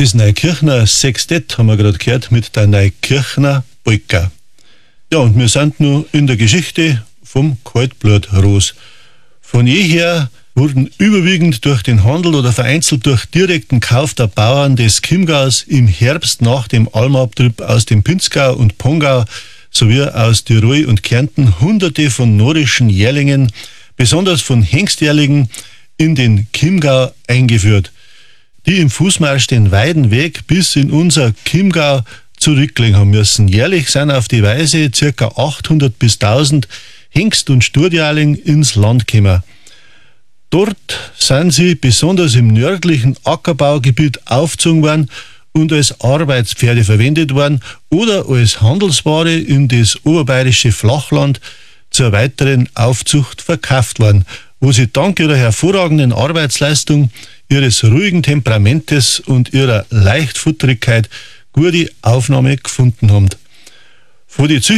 Das Neukirchner Sextett haben wir gerade gehört mit der Neukirchner Polka. Ja, und wir sind nur in der Geschichte vom Kaltblutross. Von jeher wurden überwiegend durch den Handel oder vereinzelt durch direkten Kauf der Bauern des Chiemgaus im Herbst nach dem Almabtrieb aus dem Pinzgau und Pongau sowie aus Tirol und Kärnten Hunderte von nordischen Jährlingen, besonders von Hengstjährlingen, in den Chiemgau eingeführt, die im Fußmarsch den weiten Weg bis in unser Chiemgau zurücklegen haben müssen. Jährlich sind auf die Weise ca. 800 bis 1000 Hengst- und Sturdjährling ins Land gekommen. Dort sind sie besonders im nördlichen Ackerbaugebiet aufgezogen worden und als Arbeitspferde verwendet worden oder als Handelsware in das oberbayerische Flachland zur weiteren Aufzucht verkauft worden, wo sie dank ihrer hervorragenden Arbeitsleistung, ihres ruhigen Temperamentes und ihrer Leichtfutterigkeit gute Aufnahme gefunden haben. Von die